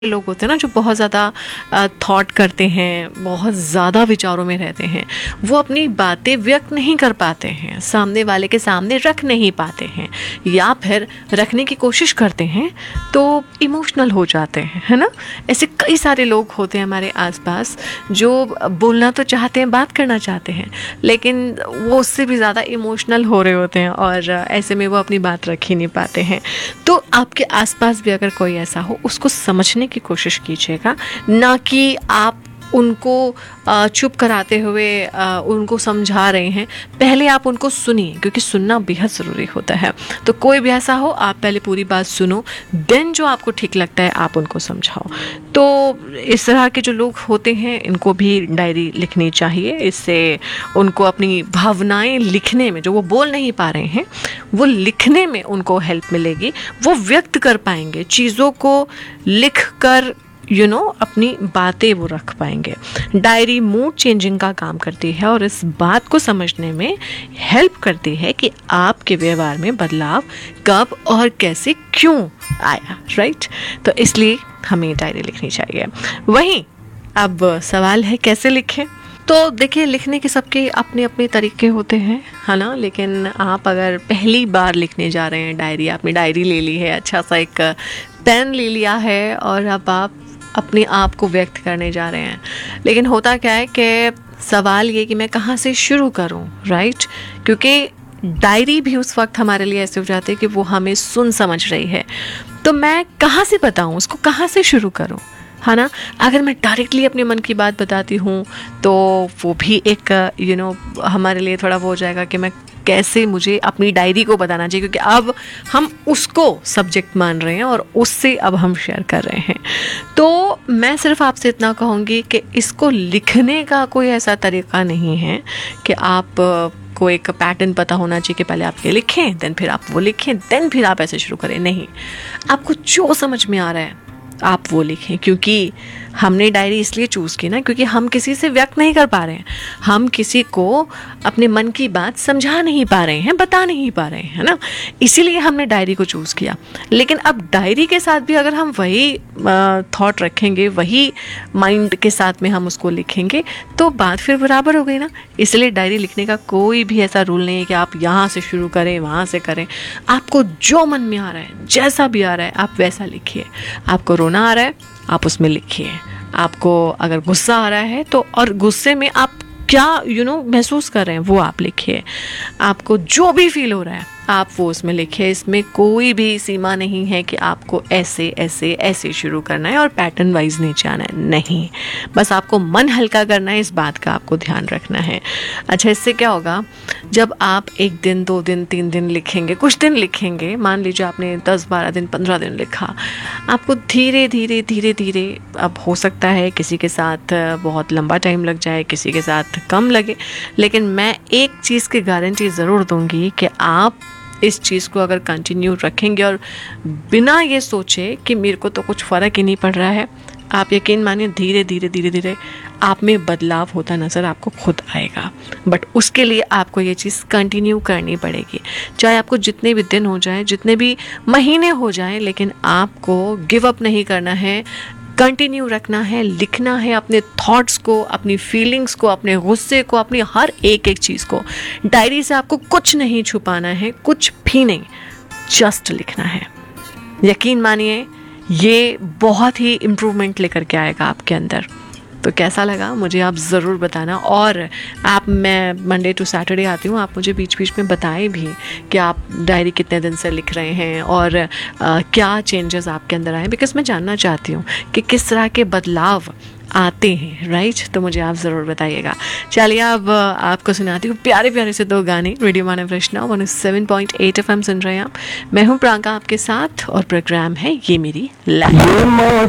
लोग होते हैं ना जो बहुत ज़्यादा थॉट करते हैं, बहुत ज़्यादा विचारों में रहते हैं, वो अपनी बातें व्यक्त नहीं कर पाते हैं, सामने वाले के सामने रख नहीं पाते हैं, या फिर रखने की कोशिश करते हैं तो इमोशनल हो जाते हैं, है ना। ऐसे कई सारे लोग होते हैं हमारे आसपास जो बोलना तो चाहते हैं, बात करना चाहते हैं, लेकिन वो उससे भी ज़्यादा इमोशनल हो रहे होते हैं और ऐसे में वो अपनी बात रख ही नहीं पाते हैं। तो आपके आसपास भी अगर कोई ऐसा हो, उसको समझने की कोशिश कीजिएगा, ना कि आप उनको चुप कराते हुए उनको समझा रहे हैं। पहले आप उनको सुनिए, क्योंकि सुनना बेहद ज़रूरी होता है। तो कोई भी ऐसा हो, आप पहले पूरी बात सुनो, देन जो आपको ठीक लगता है आप उनको समझाओ। तो इस तरह के जो लोग होते हैं, इनको भी डायरी लिखनी चाहिए। इससे उनको अपनी भावनाएं लिखने में, जो वो बोल नहीं पा रहे हैं, वो लिखने में उनको हेल्प मिलेगी। वो व्यक्त कर पाएंगे चीज़ों को, लिख कर अपनी बातें वो रख पाएंगे। डायरी मूड चेंजिंग का काम करती है और इस बात को समझने में हेल्प करती है कि आपके व्यवहार में बदलाव कब और कैसे क्यों आया, राइट। तो इसलिए हमें डायरी लिखनी चाहिए। वहीं अब सवाल है कैसे लिखें। तो देखिए, लिखने के सबके अपने अपने तरीके होते हैं, है ना। लेकिन आप अगर पहली बार लिखने जा रहे हैं डायरी, आपने डायरी ले ली है, अच्छा सा एक पेन ले लिया है और अब आप अपने आप को व्यक्त करने जा रहे हैं, लेकिन होता क्या है कि सवाल ये कि मैं कहाँ से शुरू करूँ, राइट। क्योंकि डायरी भी उस वक्त हमारे लिए ऐसे हो जाते हैं कि वो हमें सुन समझ रही है, तो मैं कहाँ से बताऊँ उसको, कहाँ से शुरू करूँ, है ना। अगर मैं डायरेक्टली अपने मन की बात बताती हूँ तो वो भी एक हमारे लिए थोड़ा वो हो जाएगा कि मैं कैसे मुझे अपनी डायरी को बताना चाहिए, क्योंकि अब हम उसको सब्जेक्ट मान रहे हैं और उससे अब हम शेयर कर रहे हैं। तो मैं सिर्फ आपसे इतना कहूँगी कि इसको लिखने का कोई ऐसा तरीका नहीं है कि आप को एक पैटर्न पता होना चाहिए कि पहले आप ये लिखें, देन फिर आप वो लिखें, देन फिर आप ऐसे शुरू करें। नहीं, आपको जो समझ में आ रहा है आप वो लिखें। क्योंकि हमने डायरी इसलिए चूज़ की ना, क्योंकि हम किसी से व्यक्त नहीं कर पा रहे हैं, हम किसी को अपने मन की बात समझा नहीं पा रहे हैं, बता नहीं पा रहे हैं, है ना। इसीलिए हमने डायरी को चूज़ किया। लेकिन अब डायरी के साथ भी अगर हम वही थॉट रखेंगे, वही माइंड के साथ में हम उसको लिखेंगे, तो बात फिर बराबर हो गई ना। इसलिए डायरी लिखने का कोई भी ऐसा रूल नहीं है कि आप यहाँ से शुरू करें, वहाँ से करें। आपको जो मन में आ रहा है, जैसा भी आ रहा है, आप वैसा लिखिए। आपको रोना आ रहा है, आप उसमें लिखिए। आपको अगर गुस्सा आ रहा है तो, और गुस्से में आप क्या महसूस कर रहे हैं वो आप लिखिए। आपको जो भी फील हो रहा है आप वो उसमें लिखिए। इसमें कोई भी सीमा नहीं है कि आपको ऐसे ऐसे ऐसे शुरू करना है और पैटर्न वाइज नीचे आना है, नहीं। बस आपको मन हल्का करना है, इस बात का आपको ध्यान रखना है। अच्छा, इससे क्या होगा, जब आप 1 दिन 2 दिन 3 दिन लिखेंगे, कुछ दिन लिखेंगे, मान लीजिए आपने 10 12 दिन 15 दिन लिखा, आपको धीरे धीरे धीरे धीरे, अब हो सकता है किसी के साथ बहुत लंबा टाइम लग जाए, किसी के साथ कम लगे, लेकिन मैं एक चीज़ की गारंटी ज़रूर दूंगी कि आप इस चीज़ को अगर कंटिन्यू रखेंगे और बिना ये सोचे कि मेरे को तो कुछ फ़र्क ही नहीं पड़ रहा है, आप यकीन मानिए धीरे धीरे धीरे धीरे आप में बदलाव होता नज़र आपको खुद आएगा। बट उसके लिए आपको ये चीज़ कंटिन्यू करनी पड़ेगी, चाहे आपको जितने भी दिन हो जाए, जितने भी महीने हो जाए, लेकिन आपको गिव अप नहीं करना है, कंटिन्यू रखना है, लिखना है अपने थॉट्स को, अपनी फीलिंग्स को, अपने गुस्से को, अपनी हर एक एक चीज़ को। डायरी से आपको कुछ नहीं छुपाना है, कुछ भी नहीं, जस्ट लिखना है। यकीन मानिए ये बहुत ही इम्प्रूवमेंट लेकर के आएगा आपके अंदर। तो कैसा लगा मुझे आप ज़रूर बताना। और मैं मंडे टू सैटरडे आती हूँ, आप मुझे बीच बीच में बताएं भी कि आप डायरी कितने दिन से लिख रहे हैं और क्या चेंजेस आपके अंदर आए, बिकॉज़ मैं जानना चाहती हूँ कि किस तरह के बदलाव आते हैं, राइट। तो मुझे आप ज़रूर बताइएगा। चलिए अब आपको सुनाती हूँ प्यारे प्यारे से 2 गाने। रेडियो मानव रचना 107.8 FM सुन रहे हैं आप। मैं हूँ प्रांका आपके साथ और प्रोग्राम है ये मेरी लाइफ।